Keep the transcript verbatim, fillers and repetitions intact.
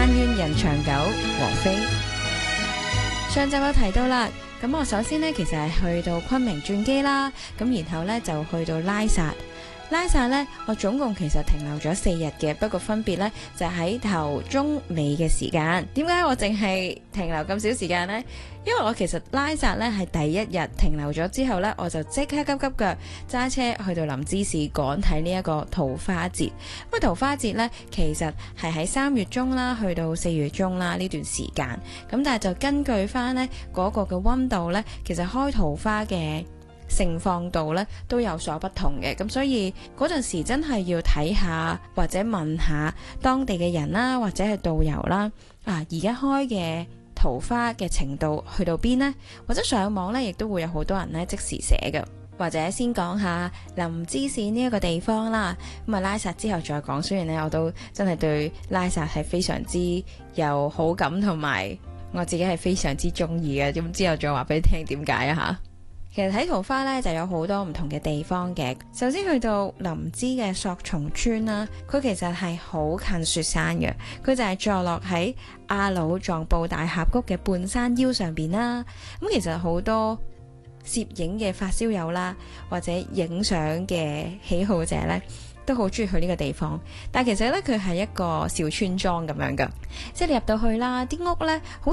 但願人長久，王菲。上集有提到啦，咁我首先呢，其實係去到昆明轉機啦，咁然後呢，就去到拉薩。拉薩呢，我總共其實停留咗四日嘅，不過分別呢，就喺頭中尾嘅時間。點解我淨係停留咁少時間呢？因為我其實拉薩呢係第一日停留咗之後呢，我就即刻急急腳揸車去到林芝市趕睇呢一個桃花節。咁桃花節呢，其實係喺三月中啦，去到四月中啦呢段時間。咁但係就根據翻呢嗰個嘅溫度呢，其實開桃花嘅盛放度咧都有所不同嘅，咁所以嗰陣時真係要睇下或者問下當地嘅人啦，或者係導遊啦，啊而家開嘅桃花嘅程度去到邊呢？或者上網咧亦都會有好多人咧即時寫嘅。或者先講下林芝市呢一個地方啦，咁啊拉薩之後再講。雖然咧我都真係對拉薩係非常之有好感，同埋我自己係非常之中意嘅，咁之後再話俾你聽點解啊吓。其實睇桃花咧就有好多唔同嘅地方嘅。首先去到林芝嘅索松村啦，佢其實係好近雪山嘅，佢就係坐落喺阿魯藏布大峽谷嘅半山腰上邊啦。咁其實好多攝影嘅發燒友啦，或者影相嘅喜好者咧，都好中意去呢個地方。但係其實咧佢係一個小村莊咁樣噶，即係你入到去啦，啲屋咧好